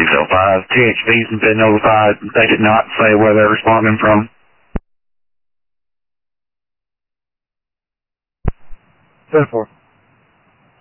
605. THV's been notified. They did not say where they're responding from. 10-4.